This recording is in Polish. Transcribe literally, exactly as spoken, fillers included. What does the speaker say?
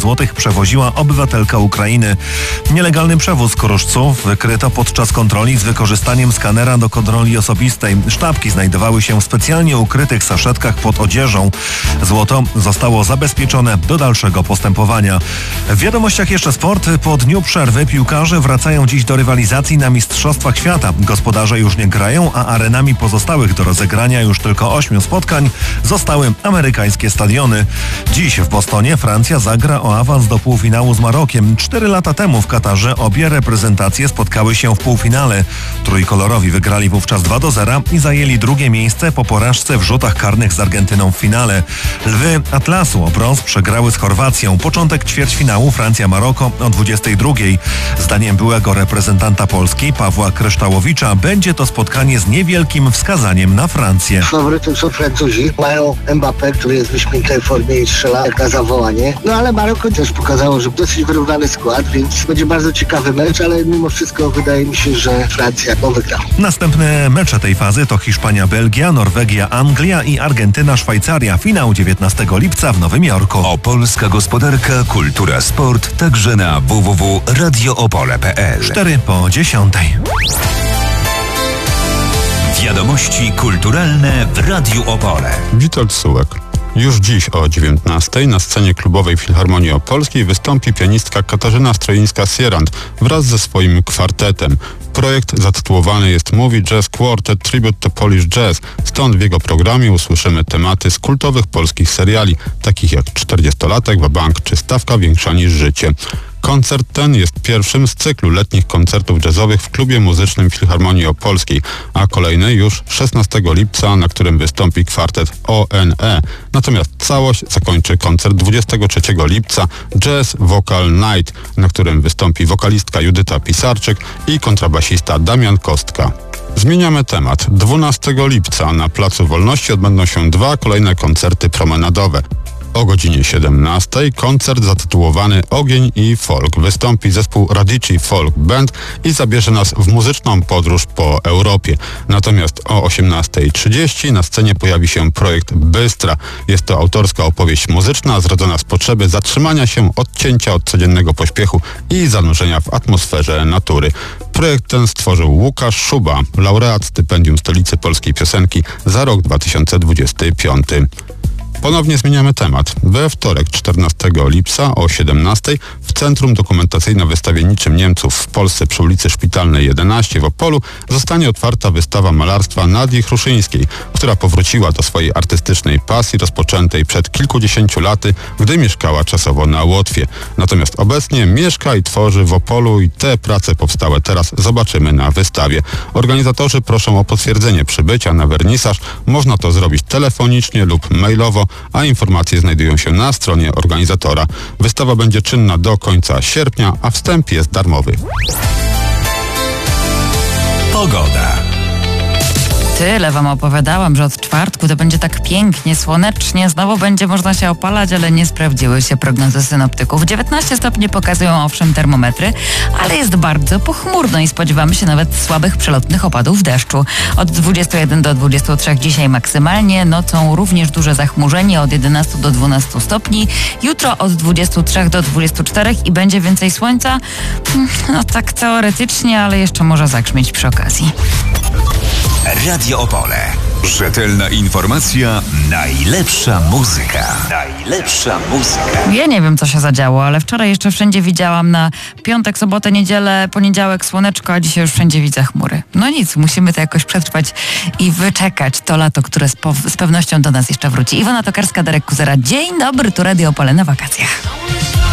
złotych przewoziła obywatelka Ukrainy. Nielegalny przewóz kruszców wykryto podczas kontroli z wykorzystaniem skanera do kontroli osobistej. Sztabki znajdowały się w specjalnie ukrytych saszetkach pod odzieżą. Złoto zostało zabezpieczone do dalszego postępowania. W wiadomościach jeszcze sport. Po dniu przerwy piłkarze wracają dziś do rywalizacji na Mistrzostwach Świata. Gospodarze już nie grają, a arenami pozostałych do rozegrania już tylko ośmiu spotkań zostały amerykańskie stadiony. Dziś w Bostonie Francja zagra o awans do półfinału z Marokiem. Cztery lata temu w Katarze obie reprezentacje spotkały się w półfinale. Trójkolorowi wygrali wówczas dwa do zera i zajęli drugie miejsce po porażce w rzutach karnych z Argentyną w finale. Lwy Atlasu o brąz przegrały z Chorwacją. Początek ćwierćfinału Francja-Maroko o dwudziestej drugiej. Zdaniem byłego reprezentanta Polski Pawła Kryształowicza będzie to spotkanie z niewielkim wskazaniem na Francję. Faworytem są Francuzi. Mają Mbappé, który jest w wyśmienitej formie i strzela jak na zawołanie. No ale Maroko też pokazało, że dosyć wyrównany skład, więc będzie bardzo ciekawy mecz, ale mimo wszystko wydaje mi się, że Francja go wygra. Następne mecze tej fazy to Hiszpania-Belgia, Norwegia-Anglia i Argentyna-Szwajcaria. Finał dziewiętnastego lipca w Nowym Jorku. Opolska gospodarka, kultura, sport, także na w w w kropka radio opole kropka p l. cztery po dziesiątej. Wiadomości kulturalne w Radiu Opole. Witold Sułek. Już dziś o dziewiętnastej na scenie klubowej Filharmonii Opolskiej wystąpi pianistka Katarzyna Stroińska-Sierant wraz ze swoim kwartetem. Projekt zatytułowany jest Movie Jazz Quartet Tribute to Polish Jazz, stąd w jego programie usłyszymy tematy z kultowych polskich seriali, takich jak czterdziestolatek, Wabank czy Stawka większa niż życie. Koncert ten jest pierwszym z cyklu letnich koncertów jazzowych w klubie muzycznym Filharmonii Opolskiej, a kolejny już szesnastego lipca, na którym wystąpi kwartet O N E. Natomiast całość zakończy koncert dwudziestego trzeciego lipca Jazz Vocal Night, na którym wystąpi wokalistka Judyta Pisarczyk i kontrabasista Damian Kostka. Zmieniamy temat. dwunastego lipca na Placu Wolności odbędą się dwa kolejne koncerty promenadowe. O godzinie siedemnastej koncert zatytułowany Ogień i Folk. Wystąpi zespół Radici Folk Band i zabierze nas w muzyczną podróż po Europie. Natomiast o osiemnastej trzydzieści na scenie pojawi się projekt Bystra. Jest to autorska opowieść muzyczna zrodzona z potrzeby zatrzymania się, odcięcia od codziennego pośpiechu i zanurzenia w atmosferze natury. Projekt ten stworzył Łukasz Szuba, laureat stypendium Stolicy Polskiej Piosenki za rok dwa tysiące dwudziesty piąty. Ponownie zmieniamy temat. We wtorek czternastego lipca o siedemnastej w Centrum Dokumentacyjno-Wystawienniczym Niemców w Polsce przy ulicy Szpitalnej jedenaście w Opolu zostanie otwarta wystawa malarstwa Nadii Chruszyńskiej, która powróciła do swojej artystycznej pasji rozpoczętej przed kilkudziesięciu laty, gdy mieszkała czasowo na Łotwie. Natomiast obecnie mieszka i tworzy w Opolu i te prace powstałe teraz zobaczymy na wystawie. Organizatorzy proszą o potwierdzenie przybycia na wernisaż. Można to zrobić telefonicznie lub mailowo, a informacje znajdują się na stronie organizatora. Wystawa będzie czynna do końca sierpnia, a wstęp jest darmowy. Pogoda. Tyle wam opowiadałam, że od czwartku to będzie tak pięknie, słonecznie, znowu będzie można się opalać, ale nie sprawdziły się prognozy synoptyków. dziewiętnaście stopni pokazują owszem termometry, ale jest bardzo pochmurno i spodziewamy się nawet słabych przelotnych opadów deszczu. Od dwudziestu jeden do dwudziestu trzech dzisiaj maksymalnie, nocą również duże zachmurzenie od jedenastu do dwunastu stopni, jutro od dwudziestu trzech do dwudziestu czterech i będzie więcej słońca. No tak teoretycznie, ale jeszcze może zagrzmieć przy okazji. Radio Opole. Rzetelna informacja, najlepsza muzyka. Najlepsza muzyka. Ja nie wiem, co się zadziało, ale wczoraj jeszcze wszędzie widziałam na piątek, sobotę, niedzielę, poniedziałek słoneczko, a dzisiaj już wszędzie widzę chmury. No nic, musimy to jakoś przetrwać i wyczekać to lato, które z, po- z pewnością do nas jeszcze wróci. Iwona Tokarska, Darek Kuzera. Dzień dobry, tu Radio Opole na wakacjach.